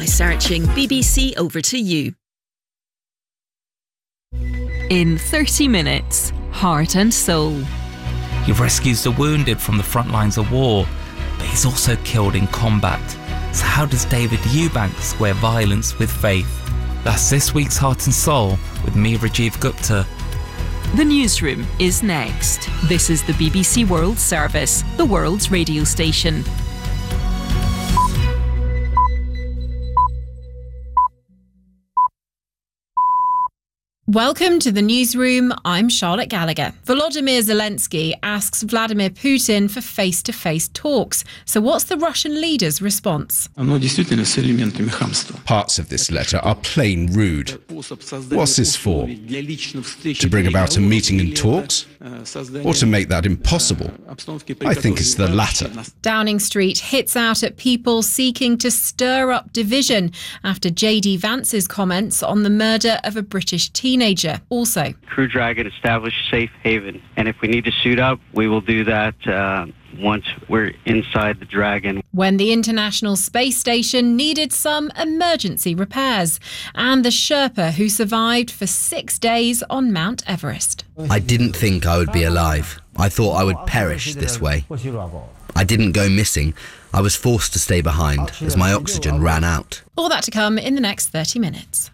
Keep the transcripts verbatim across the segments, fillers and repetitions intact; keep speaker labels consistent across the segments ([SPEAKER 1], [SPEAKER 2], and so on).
[SPEAKER 1] by searching B B C Over to You. In thirty minutes, Heart and Soul.
[SPEAKER 2] He rescues the wounded from the front lines of war, but he's also killed in combat. So how does David Eubank square violence with faith? That's this week's Heart and Soul with me, Rajiv Gupta.
[SPEAKER 1] The Newsroom is next. This is the B B C World Service, the world's radio station.
[SPEAKER 3] Welcome to the Newsroom. I'm Charlotte Gallagher. Volodymyr Zelensky asks Vladimir Putin for face-to-face talks. So what's the Russian leader's response?
[SPEAKER 4] Parts of this letter are plain rude. What's this for? To bring about a meeting and talks? Or to make that impossible? I think it's the latter.
[SPEAKER 3] Downing Street hits out at people seeking to stir up division after J D Vance's comments on the murder of a British teenager. Also,
[SPEAKER 5] Crew Dragon established safe haven, and if we need to suit up, we will do that uh, once we're inside the Dragon.
[SPEAKER 3] When the International Space Station needed some emergency repairs, and the Sherpa who survived for six days on Mount Everest.
[SPEAKER 6] I didn't think I would be alive. I thought I would perish this way. I didn't go missing. I was forced to stay behind as my oxygen ran out.
[SPEAKER 3] All that to come in the next thirty minutes.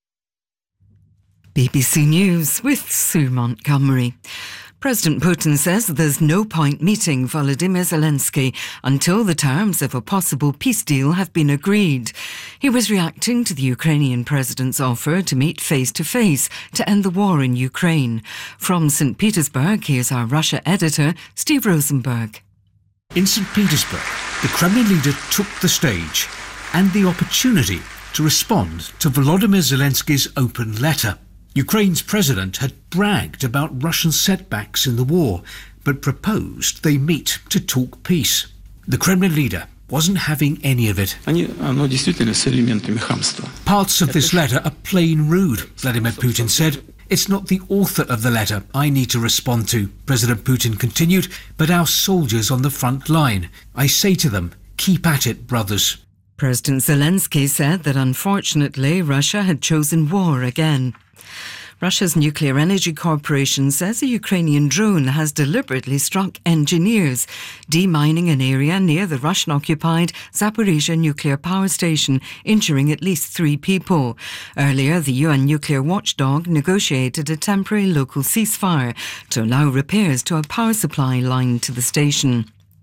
[SPEAKER 7] B B C News with Sue Montgomery. President Putin says there's no point meeting Volodymyr Zelensky until the terms of a possible peace deal have been agreed. He was reacting to the Ukrainian president's offer to meet face-to-face to end the war in Ukraine. From Saint Petersburg, here's our Russia editor, Steve Rosenberg.
[SPEAKER 8] In Saint Petersburg, the Kremlin leader took the stage and the opportunity to respond to Volodymyr Zelensky's open letter. Ukraine's president had bragged about Russian setbacks in the war, but proposed they meet to talk peace. The Kremlin leader wasn't having any of it. Parts of this letter are plain rude, Vladimir Putin said. It's not the author of the letter I need to respond to, President Putin continued, but our soldiers on the front line. I say to them, keep at it, brothers.
[SPEAKER 7] President Zelensky said that unfortunately Russia had chosen war again. Russia's Nuclear Energy Corporation says a Ukrainian drone has deliberately struck engineers, demining an area near the Russian-occupied Zaporizhzhia nuclear power station, injuring at least three people. Earlier, the U N nuclear watchdog negotiated a temporary local ceasefire to allow repairs to a power supply line to the station.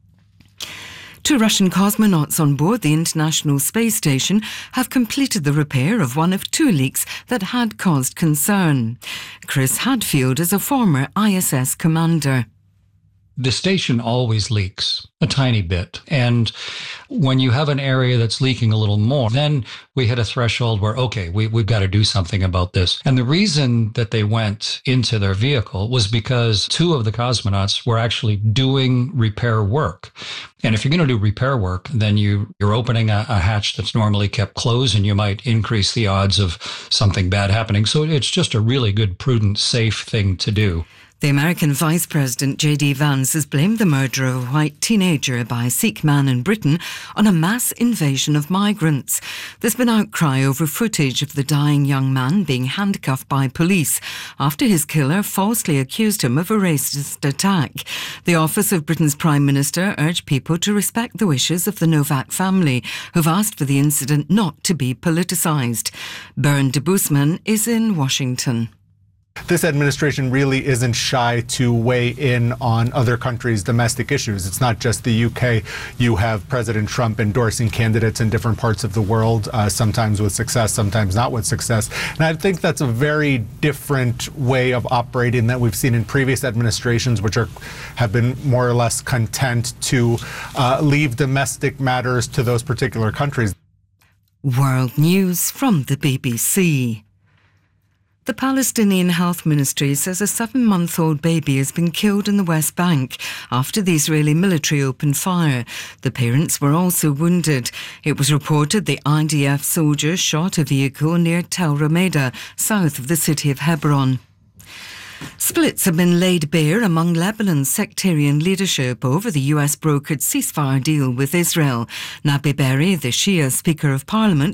[SPEAKER 7] Two Russian cosmonauts on board the International Space Station have completed the repair of one of two leaks that had caused concern. Chris Hadfield is a former I S S commander.
[SPEAKER 9] The station always leaks a tiny bit. And when you have an area that's leaking a little more, then we hit a threshold where, okay, we, we've got to do something about this. And the reason that they went into their vehicle was because two of the cosmonauts were actually doing repair work. And if you're going to do repair work, then you, you're opening a, a hatch that's normally kept closed, and you might increase the odds of something bad happening. So it's just a really good, prudent, safe thing to do.
[SPEAKER 7] The American Vice President J D Vance has blamed the murder of a white teenager by a Sikh man in Britain on a mass invasion of migrants. There's been outcry over footage of the dying young man being handcuffed by police after his killer falsely accused him of a racist attack. The Office of Britain's Prime Minister urged people to respect the wishes of the Novak family, who've asked for the incident not to be politicised. Bernd de Boesman is in Washington.
[SPEAKER 10] This administration really isn't shy to weigh in on other countries' domestic issues. It's not just the U K. You have President Trump endorsing candidates in different parts of the world, uh, sometimes with success, sometimes not with success. And I think that's a very different way of operating that we've seen in previous administrations, which are have been more or less content to uh, leave domestic matters to those particular countries.
[SPEAKER 7] World News from the B B C. The Palestinian Health Ministry says a seven-month-old baby has been killed in the West Bank after the Israeli military opened fire. The parents were also wounded. It was reported the I D F soldiers shot a vehicle near Tel Rameda, south of the city of Hebron. Splits have been laid bare among Lebanon's sectarian leadership over the U S brokered ceasefire deal with Israel. Nabi Berri, the Shia Speaker of Parliament,